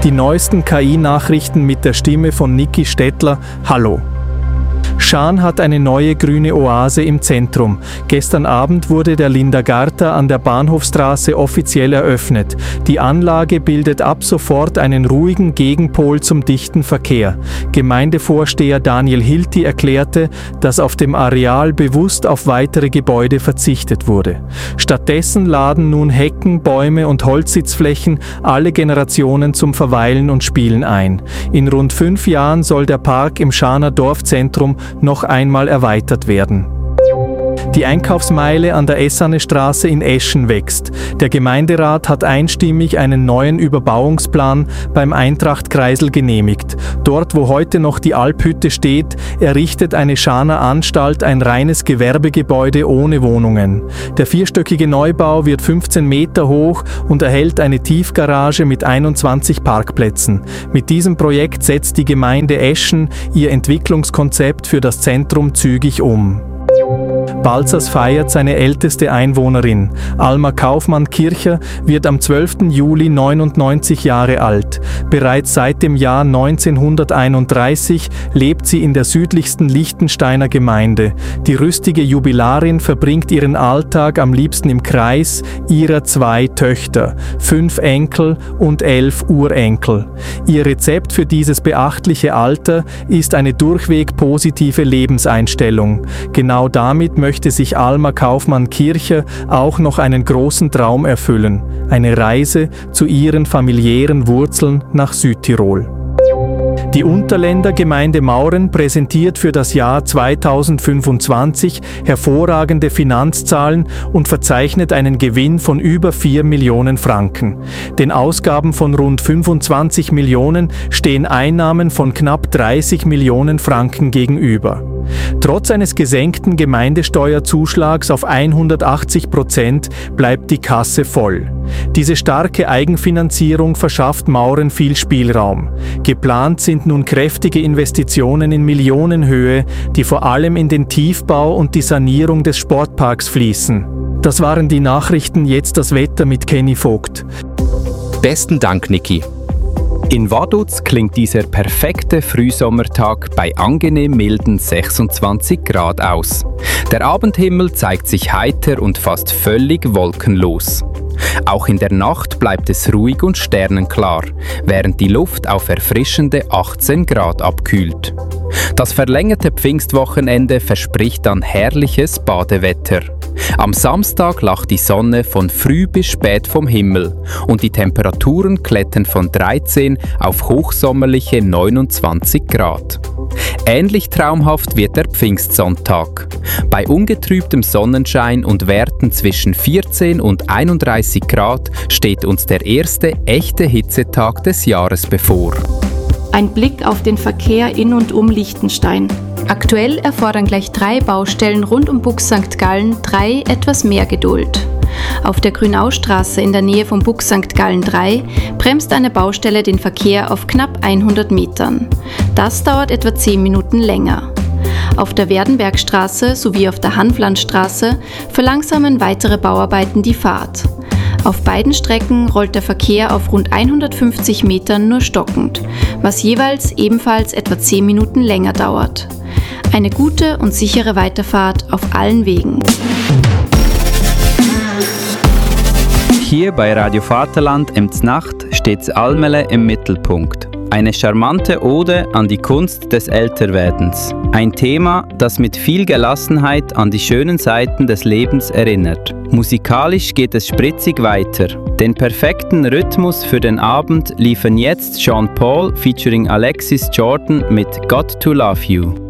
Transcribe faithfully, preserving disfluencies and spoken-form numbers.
Die neuesten K I-Nachrichten mit der Stimme von Niki Stettler. Hallo. Schaan hat eine neue grüne Oase im Zentrum. Gestern Abend wurde der Linda-Garta an der Bahnhofstraße offiziell eröffnet. Die Anlage bildet ab sofort einen ruhigen Gegenpol zum dichten Verkehr. Gemeindevorsteher Daniel Hilti erklärte, dass auf dem Areal bewusst auf weitere Gebäude verzichtet wurde. Stattdessen laden nun Hecken, Bäume und Holzsitzflächen alle Generationen zum Verweilen und Spielen ein. In rund fünf Jahren soll der Park im Schaaner Dorfzentrum noch einmal erweitert werden. Die Einkaufsmeile an der Essanestraße in Eschen wächst. Der Gemeinderat hat einstimmig einen neuen Überbauungsplan beim Eintracht-Kreisel genehmigt. Dort, wo heute noch die Alphütte steht, errichtet eine Schaaner Anstalt ein reines Gewerbegebäude ohne Wohnungen. Der vierstöckige Neubau wird fünfzehn Meter hoch und erhält eine Tiefgarage mit einundzwanzig Parkplätzen. Mit diesem Projekt setzt die Gemeinde Eschen ihr Entwicklungskonzept für das Zentrum zügig um. Balzers feiert seine älteste Einwohnerin. Alma Kaufmann-Kircher wird am zwölften Juli neunundneunzig Jahre alt. Bereits seit dem Jahr neunzehnhunderteinunddreißig lebt sie in der südlichsten Liechtensteiner Gemeinde. Die rüstige Jubilarin verbringt ihren Alltag am liebsten im Kreis ihrer zwei Töchter, fünf Enkel und elf Urenkel. Ihr Rezept für dieses beachtliche Alter ist eine durchweg positive Lebenseinstellung. Genau damit möchte sich Alma Kaufmann-Kircher auch noch einen großen Traum erfüllen: eine Reise zu ihren familiären Wurzeln nach Südtirol. Die Unterländer Gemeinde Mauren präsentiert für das Jahr zweitausendfünfundzwanzig hervorragende Finanzzahlen und verzeichnet einen Gewinn von über vier Millionen Franken. Den Ausgaben von rund fünfundzwanzig Millionen stehen Einnahmen von knapp dreißig Millionen Franken gegenüber. Trotz eines gesenkten Gemeindesteuerzuschlags auf hundertachtzig Prozent bleibt die Kasse voll. Diese starke Eigenfinanzierung verschafft Mauren viel Spielraum. Geplant sind nun kräftige Investitionen in Millionenhöhe, die vor allem in den Tiefbau und die Sanierung des Sportparks fließen. Das waren die Nachrichten, jetzt das Wetter mit Kenny Vogt. Besten Dank, Niki. In Vaduz klingt dieser perfekte Frühsommertag bei angenehm milden sechsundzwanzig Grad aus. Der Abendhimmel zeigt sich heiter und fast völlig wolkenlos. Auch in der Nacht bleibt es ruhig und sternenklar, während die Luft auf erfrischende achtzehn Grad abkühlt. Das verlängerte Pfingstwochenende verspricht dann herrliches Badewetter. Am Samstag lacht die Sonne von früh bis spät vom Himmel und die Temperaturen klettern von dreizehn auf hochsommerliche neunundzwanzig Grad. Ähnlich traumhaft wird der Pfingstsonntag. Bei ungetrübtem Sonnenschein und Werten zwischen vierzehn und einunddreißig Grad steht uns der erste echte Hitzetag des Jahres bevor. Ein Blick auf den Verkehr in und um Liechtenstein. Aktuell erfordern gleich drei Baustellen rund um Bux Sankt Gallen drei etwas mehr Geduld. Auf der Grünaustraße in der Nähe von Bux Sankt Gallen drei bremst eine Baustelle den Verkehr auf knapp hundert Metern. Das dauert etwa zehn Minuten länger. Auf der Werdenbergstraße sowie auf der Hanflandstraße verlangsamen weitere Bauarbeiten die Fahrt. Auf beiden Strecken rollt der Verkehr auf rund hundertfünfzig Metern nur stockend, was jeweils ebenfalls etwa zehn Minuten länger dauert. Eine gute und sichere Weiterfahrt auf allen Wegen. Hier bei Radio Vaterland im Znacht steht Almele im Mittelpunkt. Eine charmante Ode an die Kunst des Älterwerdens. Ein Thema, das mit viel Gelassenheit an die schönen Seiten des Lebens erinnert. Musikalisch geht es spritzig weiter. Den perfekten Rhythmus für den Abend liefern jetzt Sean Paul featuring Alexis Jordan mit Got to Love You.